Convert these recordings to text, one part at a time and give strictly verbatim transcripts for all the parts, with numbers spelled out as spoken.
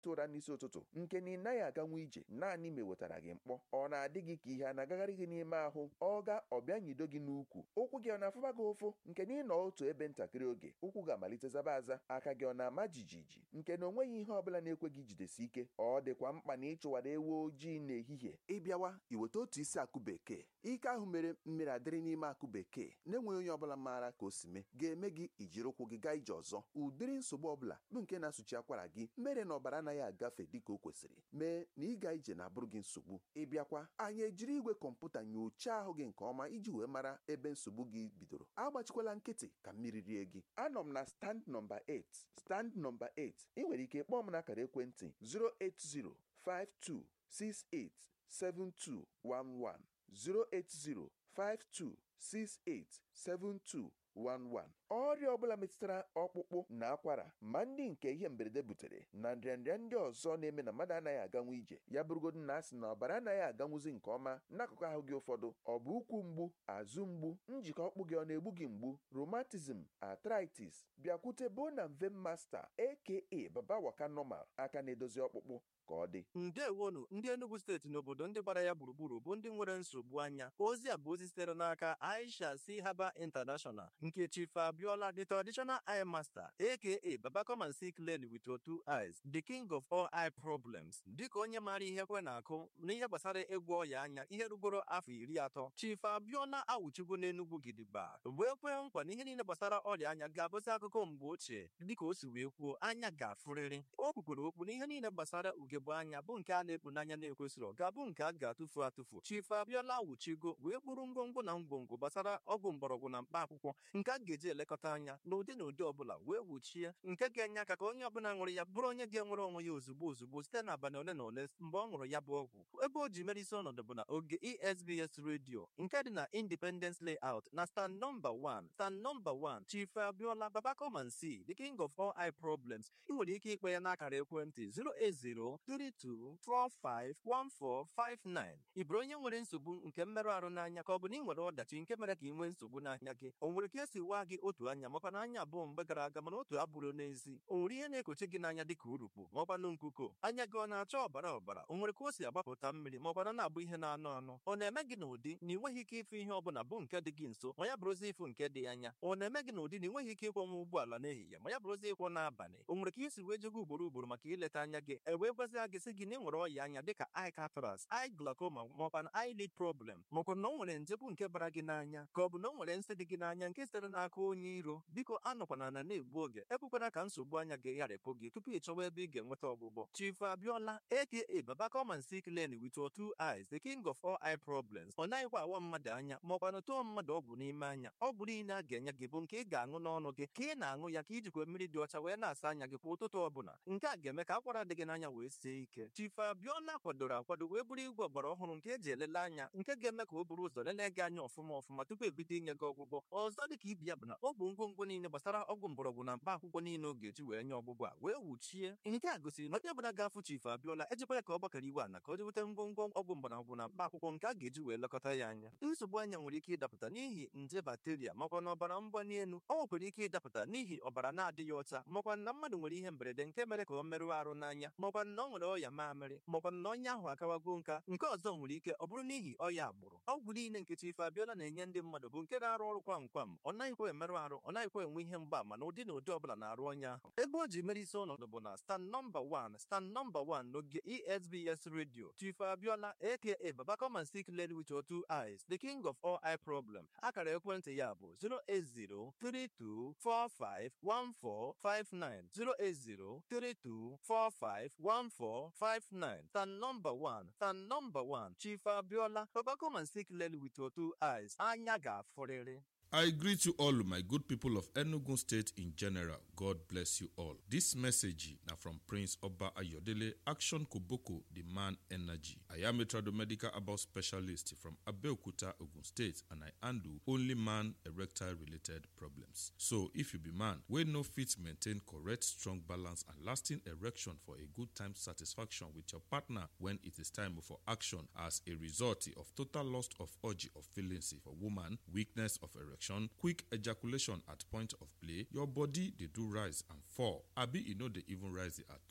na-ete ụra n'isi ụtụtụ nke na ị naghị aganwu ije naanị ma ewetara gị mkpọ ọ na-adị gị ka ihe a na-agagharị gị n'ime ahụ ọ ga ọbịa nyido gị n'ukwu ụkwụ gị ọ na-afụba gị ụfụ nke na ịnọ otu ebe ntakịrị oge ụkwụ ga-amalite zaba aza aka gị ọ na-ama jijiji nke na onweghị ihe ọbụla na-ekwe gị jidesi ike ọ dịkwa mkpa na ịchụwara ewu ojii n'ehihie ịbịawa iweta otu isi akụ bekee ike ahụ mere mmiri adịrị n'ime akụ bekee na-enweghị onye ọbụla maara ka o si mee ga-eme gị ijiri ụkwụ gị gaa ije ọzọ ụdịrị nsogbu ọbụla bụ nke na-asụchi akwara gị mere na ọbara anaghị agafe dịka o kwesịrị mee na ịga ije na-abụrụ gị nsogbu ịbịakwa anyị ejiri igwe kọmputa nyochaa ahụ gị nke ọma iji wee mara ebe nsogbu gị bidoro agbachikwala nkịtị ka mmiri rie gị anọ m na stand nọmba eight stand nọmba eight ị nwere ike kpọọ m n'akara ekwentị zero eight zero five two six eight seven two one one zero eight zero five two six eight seven two one one. Ọrịa ọbụla metụtara ọkpụkpụ na akwara ma ndị nke ihe mberede butere na nrịanrịa ndị ọzọ na-eme na mmadụ anaghị aganwu ije ya bụrụgodu na asị na ọbara anaghị aganwuzi nke ọma n'akụkụ ahụ gị ụfọdụ ọ bụ ụkwụ mgbu azụ mgbu njikọ ọkpụ gị ọ na-egbu gị mgbu rheumatism arthritis bịakwute Bone and Vein Master aka Baba Waka Normal aka na-edozi ọkpụkpụ ka ọ dị. Ndewonu ndị Enugu steeti n'obodo ndị gbara ya gburugburu bụ ndị nwere nsogbu anya ozi a bụ ozi sitere n'aka Aisha C Herbal International nke Chief Abiola the traditional eye master aka Baba come and see clearly with your two eyes the king of all eye problems dịka onye maara ihe kwe na-akụ n'ihe gbasara ịgwọ ọya anya ihe rugoro afọ iri atọ Chief Abiola awụchigo n'Enugu gidigba wee kwee nkwa na ihe niile gbasara ọrịa anya ga-abụzi akụkọ mgbe ochie dịka o si wee kwuo anya ga-afụrịrị o kwukwere okwu na ihe niile gbasara ugegbe anya bụ nke a na-ekpu n'anya na-ekwesịrị ga-abụ nke a ga-atụfu atụfu Chief Abiola awụchigo wee kpụrụ ngwongwo na ngwongwo gbasara ọgwụ mgbọrọgwụ na mkpa akwụkwọ nke a ga-eji elekọta anya n'ụdị na ụdị ọbụla wee wuchie nke ga-enye aka ka onye ọbụla ṅụrụ ya bụrụ onye ga-enwere onwe ya ozugbo ozugbo site n'abalị ole na ole mgbe ọ ṅụrụ ya bụ ọgwụ ebe o ji mere isi ọnọdụ bụ na oge E S B S Radio nke dị na Independence Layout na stand number one stand number one Chief Abiola Baba come and see the king of all eye problems ị nwere ike ikpe ya n'akara ekwentị zero eight zero three two four five one four five nine. Ị bụrụ onye nwere nsogbu nke mmerụ ahụ n'anya ka ọ bụ na ị nwere ọdachi nke mere ka ị nwee nsogbu n'anya gị o nwere ka esi waa gị otu anya makwa na anya abụọ mgbe gara aga mana otu abụrụ n'ezi o nwere ihe na-ekochi gị n'anya dịka urukpu maọkwanụ nkuko anya gị ọ na-acha ọbara ọbara o nwere ka o si agbapụta mmiri maọkwana na-abụ ihe na-anụ anụ ọ na-eme gị n'ụdị na ị nweghị ike ịfụ ihe ọbụla bụ nke dị gị nso ma ya bụrụzi ịfụ nke dị anya ọ na-eme gị n'ụdị na ị nweghị ike ịkwọnwa ụgbọala n'ehihie ma ya bụrụzi ịkwọ n'abalị o nwere ka isi wee jego ugboro ugboro maka ileta anya gị e wee gwazie gị sị gị na ị nwere ọya anya dịka eye cataracts eye glaucoma maọkwa na eyelid problem maọkwa na o nwere nje bụ nke bara gị n'anya ka ọ bụ na o nwere nsị dị gị n'anya nke sitere n'aka onye iro biko anọkwana na na-egbu oge ekwekwana ka nsogbu anya gị gharịpụ gị tupu ị chọwa ebe ị ga-enweta ọgwụgwọ Chief Abiola aka Baba come and see clearly with your two eyes the king of all eye problems ọ naghịkwa awa mmadụ anya maọkwa na tụọ mmadụ ọgwụ n'ime anya ọgwụ niile a ga-enye gị bụ nke ị ga-aṅụ n'ọnụ gị ka ị na-aṅụ ya ka ijikwa mmiri dị ọcha wee na-asa anya gị kwa ụtụtụ ọbụla nke a ga-eme ka akwara dị gị n'anya wee sie ike Chief Abiola kwadoro akwado wee bụrụ igwe ọgbara ọhụrụ nke eji elele anya nke ga-eme ka o buru ụzọ lelee gị anya ọfụma ọfụma tupu ebido inye gị ọgwụgwọ ọzọ dịka ibia bụ na ọ bụ ngwongwo niile gbasara ọgwụ mgbọrọgwụ na mkpa akwụkwọ niile ọ ga-eji wee nye ọgwụgwọ a wee wuchie nke a gosiri na onye ọbụla ga-afụ Chief Abiola ejikwara ka ọ gbakọrọ iwe ana ka o jeweta ngwongwo ọgwụ mgbọrọgwụ na mkpa akwụkwọ nke a ga-eji wee lekọta ya anya nsogbu anya nwere ike ịdapụta n'ihi nje bakteria makwa na ọbara mgbali elu ọ nwekwara ike ịdapụta n'ihi ọbara na-adịghị ọcha makwa na mmadụ nwere ihe mberede nke mere ka ọ merụọ arụ n'anya makwa na ọ nwere ọya mamịrị makwa na onye ahụ akawago nka nke ọzọ nwere ike ọ bụrụ n'ihi ọya agbụrụ ọgwụ niile nke Chief Abiola na-enye ndị mmadụ bụ nke na-arụ ọrụ kwam kwam ọ naghịkwa emerụ arụ ọ naghịkwa enwe ihe mgbaama na ụdị na ụdị ọbụla na-arụ onye ahụ ebe o ji mere isi ọnọdụ bụ na stand number one stand number one n'oge E S B S Radio Chief Abiola aka Baba come and see clearly with your two eyes the king of all eye problem akara ekwentị ya bụ zero eight zero three two four five one four five nine zero eight zero three two four five one four five nine stand number one stand number one Chief Abiola Baba come and see clearly with your two eyes anya ga-afụrịrị. I greet you all, my good people of Enugu State in general. God bless you all. This message now from Prince Oba Ayodele, Action Koboko, the man energy. I am a tradomedical about specialist from Abeokuta, Ogun State, and I handle only man erectile related problems. So, if you be man, we no fit maintain correct, strong balance and lasting erection for a good time satisfaction with your partner when it is time for action as a result of total loss of urge of feelings for woman, weakness of erection, quick ejaculation at point of play, your body they do rise and fall. Abi e no dey even rise at all.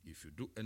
If you do